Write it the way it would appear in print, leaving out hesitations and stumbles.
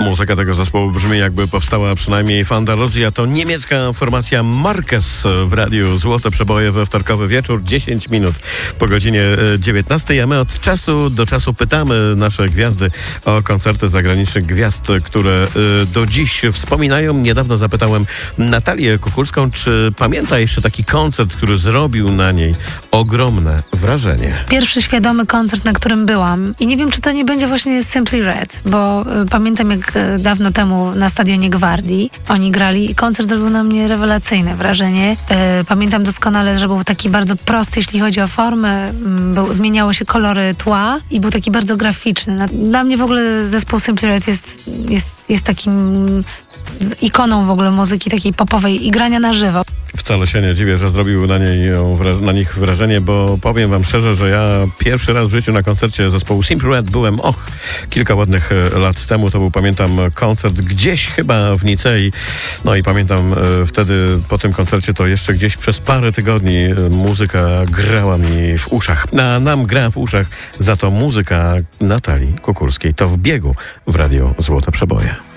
Muzyka tego zespołu brzmi, jakby powstała przynajmniej w Andaluzji, a to niemiecka formacja Marquez w radiu Złote Przeboje we wtorkowy wieczór, 10 minut po godzinie 19, a my od czasu do czasu pytamy nasze gwiazdy o koncerty zagranicznych gwiazd, które do dziś wspominają. Niedawno zapytałem Natalię Kukulską, czy pamięta jeszcze taki koncert, który zrobił na niej ogromne wrażenie. Pierwszy świadomy koncert, na którym byłam, i nie wiem, czy to nie będzie właśnie Simply Red, bo pamiętam, jak dawno temu na Stadionie Gwardii oni grali i koncert zrobił na mnie rewelacyjne wrażenie. Pamiętam doskonale, że był taki bardzo prosty, jeśli chodzi o formę. Zmieniało się kolory tła i był taki bardzo graficzny. Dla mnie w ogóle zespół Simply Red jest takim ikoną w ogóle muzyki takiej popowej i grania na żywo. Wcale się nie dziwię, że zrobił na nich wrażenie, bo powiem wam szczerze, że ja pierwszy raz w życiu na koncercie zespołu Simply Red byłem kilka ładnych lat temu. To był, pamiętam, koncert gdzieś chyba w Nicei. No i pamiętam wtedy po tym koncercie to jeszcze gdzieś przez parę tygodni muzyka grała mi w uszach. A nam gra w uszach za to muzyka Natalii Kukulskiej. To w biegu w Radio Złote Przeboje.